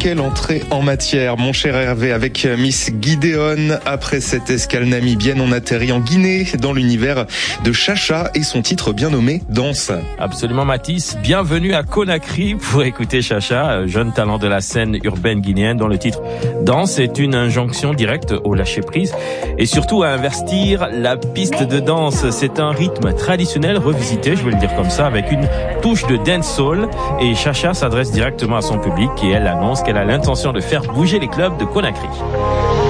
quelle entrée en matière, mon cher Hervé, avec Miss Gideon. Après cette escale namibienne, on atterrit en Guinée, dans l'univers de Chacha et son titre bien nommé Danse. Absolument, Mathis. Bienvenue à Conakry pour écouter Chacha, jeune talent de la scène urbaine guinéenne, dont le titre Danse est une injonction directe au lâcher-prise et surtout à investir la piste de danse. C'est un rythme traditionnel revisité, je vais le dire comme ça, avec une touche de dancehall, et Chacha s'adresse directement à son public et elle annonce qu'elle a l'intention de faire bouger les clubs de Conakry.